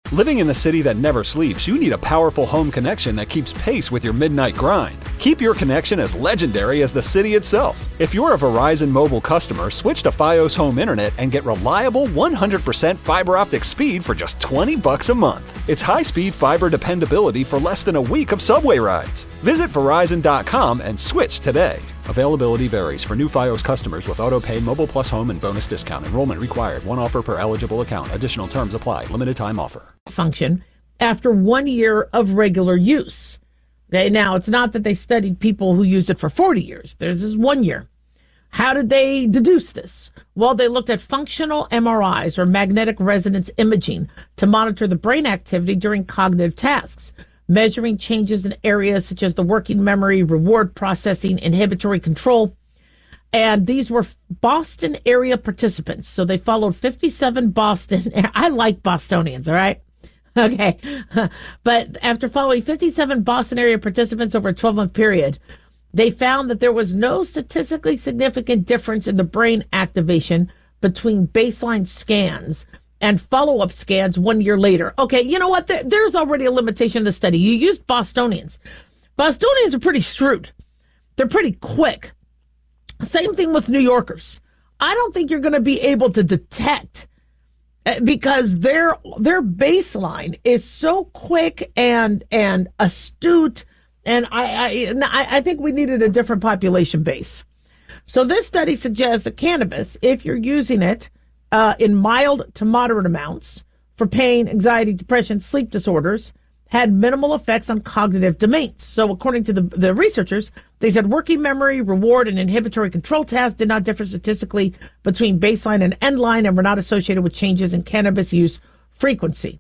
Living in the city that never sleeps, you need a powerful home connection that keeps pace with your midnight grind. Keep your connection as legendary as the city itself. If you're a Verizon mobile customer, switch to Fios Home Internet and get reliable 100% fiber optic speed for just $20 a month. It's high-speed fiber dependability for less than a week of subway rides. Visit Verizon.com and switch today. Availability varies for new Fios customers with auto-pay, Mobile Plus Home, and bonus discount. Enrollment required. One offer per eligible account. Additional terms apply. Limited time offer. Function after 1 year of regular use. Now, it's not that they studied people who used it for 40 years. There's this 1 year. How did they deduce this? Well, they looked at functional MRIs, or magnetic resonance imaging, to monitor the brain activity during cognitive tasks, measuring changes in areas such as the working memory, reward processing, inhibitory control. And these were Boston area participants. So they followed 57 Boston. I like Bostonians, all right? Okay. But after following 57 Boston area participants over a 12-month period, they found that there was no statistically significant difference in the brain activation between baseline scans and follow-up scans 1 year later. Okay, you know what? There's already a limitation in the study. You used Bostonians. Bostonians are pretty shrewd. They're pretty quick. Same thing with New Yorkers. I don't think you're going to be able to detect, because their baseline is so quick and astute, and I think we needed a different population base. So this study suggests that cannabis, if you're using it in mild to moderate amounts for pain, anxiety, depression, sleep disorders, had minimal effects on cognitive domains. So according to the researchers, they said working memory, reward, and inhibitory control tasks did not differ statistically between baseline and end line and were not associated with changes in cannabis use frequency.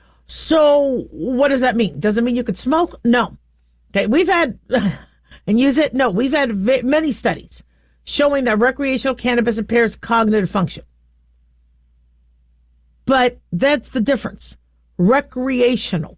So what does that mean? Does it mean you could smoke? No. Okay, we've had, and use it? No, we've had many studies showing that recreational cannabis impairs cognitive function. But that's the difference. Recreational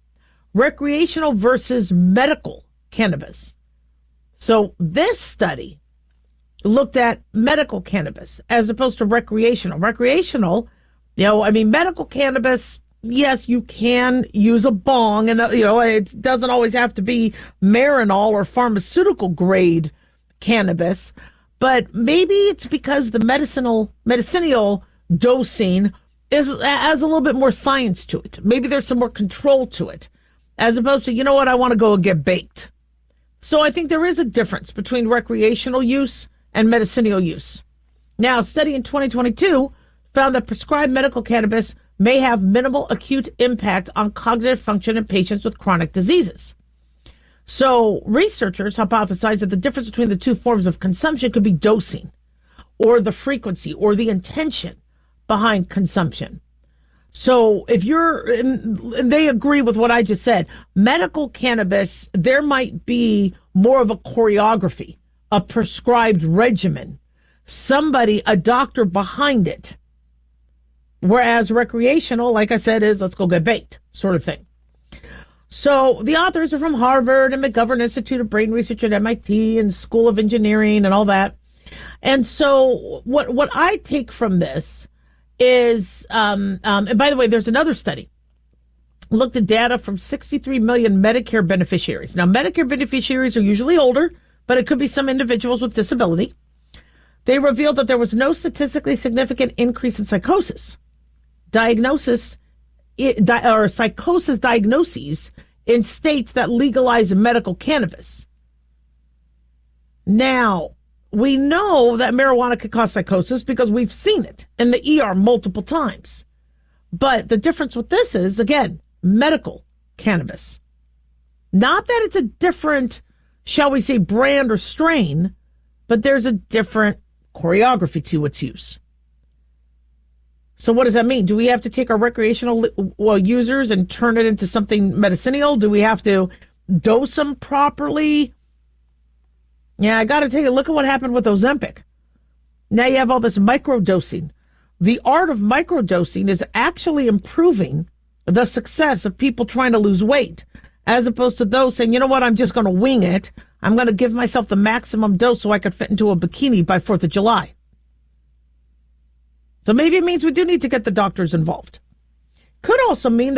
versus medical cannabis. So this study looked at medical cannabis as opposed to recreational. Recreational, medical cannabis, yes, you can use a bong, and it doesn't always have to be Marinol or pharmaceutical grade cannabis, but maybe it's because the medicinal dosing has a little bit more science to it. Maybe there's some more control to it, as opposed to, I want to go and get baked. So I think there is a difference between recreational use and medicinal use. Now, a study in 2022 found that prescribed medical cannabis may have minimal acute impact on cognitive function in patients with chronic diseases. So researchers hypothesized that the difference between the two forms of consumption could be dosing, or the frequency, or the intention behind consumption. So if and they agree with what I just said, medical cannabis, there might be more of a choreography, a prescribed regimen, a doctor behind it. Whereas recreational, like I said, is let's go get baked sort of thing. So the authors are from Harvard and McGovern Institute of Brain Research at MIT and School of Engineering and all that. And so what I take from this is, and by the way, there's another study, looked at data from 63 million Medicare beneficiaries. Now, Medicare beneficiaries are usually older, but it could be some individuals with disability. They revealed that there was no statistically significant increase in psychosis diagnoses in states that legalize medical cannabis. Now, we know that marijuana could cause psychosis because we've seen it in the ER multiple times. But the difference with this is, again, medical cannabis. Not that it's a different, shall we say, brand or strain, but there's a different choreography to its use. So what does that mean? Do we have to take our recreational users and turn it into something medicinal? Do we have to dose them properly? Yeah, I got to take a look at what happened with Ozempic. Now you have all this microdosing. The art of microdosing is actually improving the success of people trying to lose weight, as opposed to those saying, you know what, I'm just going to wing it. I'm going to give myself the maximum dose so I could fit into a bikini by 4th of July. So maybe it means we do need to get the doctors involved. Could also mean